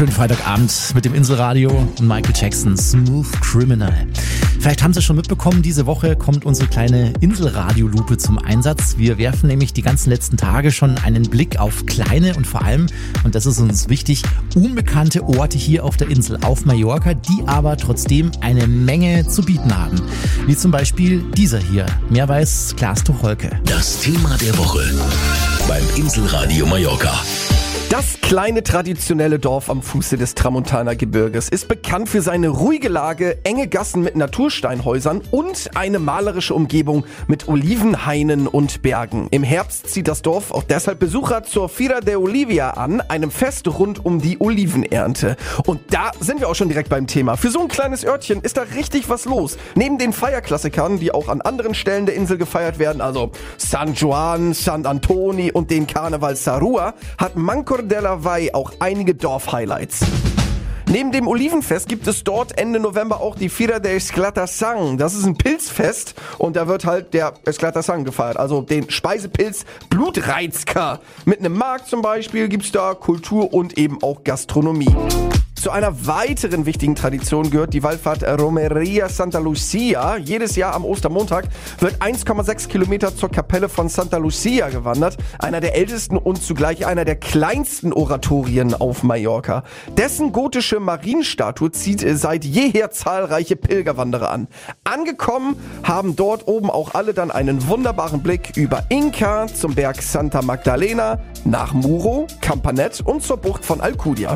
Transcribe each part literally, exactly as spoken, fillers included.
Schönen Freitagabend mit dem Inselradio und Michael Jackson, Smooth Criminal. Vielleicht haben Sie schon mitbekommen, diese Woche kommt unsere kleine Inselradio-Lupe zum Einsatz. Wir werfen nämlich die ganzen letzten Tage schon einen Blick auf kleine und vor allem, und das ist uns wichtig, unbekannte Orte hier auf der Insel, auf Mallorca, die aber trotzdem eine Menge zu bieten haben. Wie zum Beispiel dieser hier. Mehr weiß Klaas Tucholke. Das Thema der Woche beim Inselradio Mallorca. Das kleine traditionelle Dorf am Fuße des Tramontana-Gebirges ist bekannt für seine ruhige Lage, enge Gassen mit Natursteinhäusern und eine malerische Umgebung mit Olivenhainen und Bergen. Im Herbst zieht das Dorf auch deshalb Besucher zur Fira de Olivia an, einem Fest rund um die Olivenernte. Und da sind wir auch schon direkt beim Thema. Für so ein kleines Örtchen ist da richtig was los. Neben den Feierklassikern, die auch an anderen Stellen der Insel gefeiert werden, also San Juan, San Antoni und den Karneval Sarua, hat Mancor de la Vall auch einige Dorf-Highlights. Neben dem Olivenfest gibt es dort Ende November auch die Fira de Esclata-Sang. Das ist ein Pilzfest und da wird halt der Esclata-Sang gefeiert, also den Speisepilz Blutreizker. Mit einem Markt zum Beispiel gibt's da Kultur und eben auch Gastronomie. Zu einer weiteren wichtigen Tradition gehört die Wallfahrt Romeria Santa Lucia. Jedes Jahr am Ostermontag wird eins Komma sechs Kilometer zur Kapelle von Santa Lucia gewandert. Einer der ältesten und zugleich einer der kleinsten Oratorien auf Mallorca. Dessen gotische Marienstatue zieht seit jeher zahlreiche Pilgerwanderer an. Angekommen haben dort oben auch alle dann einen wunderbaren Blick über Inca zum Berg Santa Magdalena, nach Muro, Campanet und zur Bucht von Alcudia.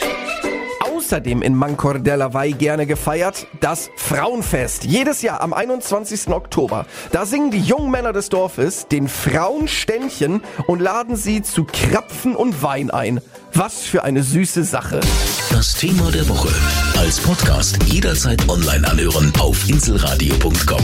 Außerdem in Mancor de la Vall gerne gefeiert, das Frauenfest. Jedes Jahr am einundzwanzigsten Oktober. Da singen die jungen Männer des Dorfes den Frauen Ständchen und laden sie zu Krapfen und Wein ein. Was für eine süße Sache. Das Thema der Woche als Podcast jederzeit online anhören auf inselradio punkt com.